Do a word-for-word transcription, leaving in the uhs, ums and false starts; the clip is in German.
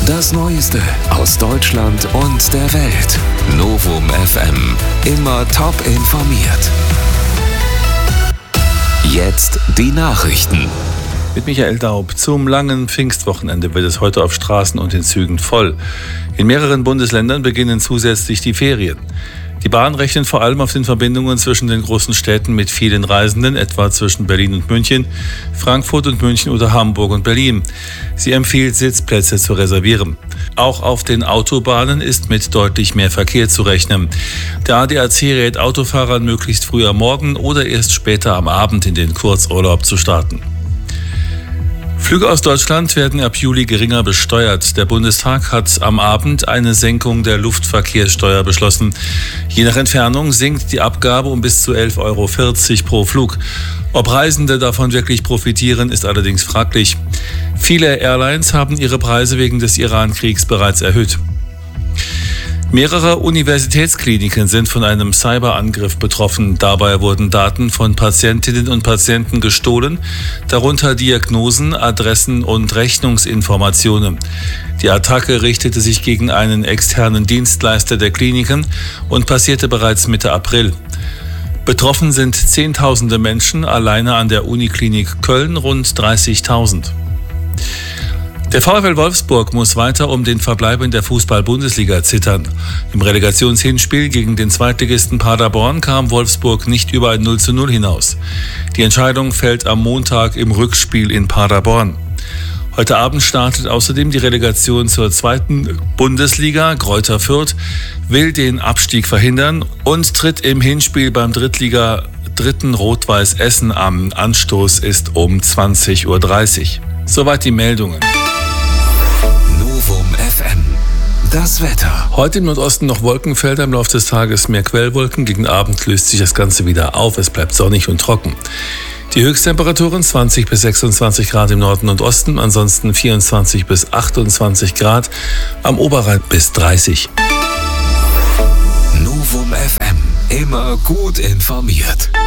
Das Neueste aus Deutschland und der Welt. Novum F M. Immer top informiert. Jetzt die Nachrichten. Mit Michael Daub. Zum langen Pfingstwochenende wird es heute auf Straßen und in Zügen voll. In mehreren Bundesländern beginnen zusätzlich die Ferien. Die Bahn rechnet vor allem auf den Verbindungen zwischen den großen Städten mit vielen Reisenden, etwa zwischen Berlin und München, Frankfurt und München oder Hamburg und Berlin. Sie empfiehlt, Sitzplätze zu reservieren. Auch auf den Autobahnen ist mit deutlich mehr Verkehr zu rechnen. Der A D A C rät Autofahrern, möglichst früh am Morgen oder erst später am Abend in den Kurzurlaub zu starten. Flüge aus Deutschland werden ab Juli geringer besteuert. Der Bundestag hat am Abend eine Senkung der Luftverkehrssteuer beschlossen. Je nach Entfernung sinkt die Abgabe um bis zu elf Euro vierzig pro Flug. Ob Reisende davon wirklich profitieren, ist allerdings fraglich. Viele Airlines haben ihre Preise wegen des Iran-Kriegs bereits erhöht. Mehrere Universitätskliniken sind von einem Cyberangriff betroffen. Dabei wurden Daten von Patientinnen und Patienten gestohlen, darunter Diagnosen, Adressen und Rechnungsinformationen. Die Attacke richtete sich gegen einen externen Dienstleister der Kliniken und passierte bereits Mitte April. Betroffen sind Zehntausende Menschen, alleine an der Uniklinik Köln rund dreißigtausend. Der VfL Wolfsburg muss weiter um den Verbleib in der Fußball-Bundesliga zittern. Im Relegationshinspiel gegen den Zweitligisten Paderborn kam Wolfsburg nicht über ein null zu null hinaus. Die Entscheidung fällt am Montag im Rückspiel in Paderborn. Heute Abend startet außerdem die Relegation zur zweiten Bundesliga. Greuther Fürth will den Abstieg verhindern und tritt im Hinspiel beim Drittliga Dritten Rot-Weiß Essen am. Anstoß ist um zwanzig Uhr dreißig. Soweit die Meldungen. Novum F M. Das Wetter. Heute im Nordosten noch Wolkenfelder, im Laufe des Tages mehr Quellwolken. Gegen Abend löst sich das Ganze wieder auf. Es bleibt sonnig und trocken. Die Höchsttemperaturen zwanzig bis sechsundzwanzig Grad im Norden und Osten, ansonsten vierundzwanzig bis achtundzwanzig Grad, am Oberrhein bis dreißig. Novum F M. Immer gut informiert.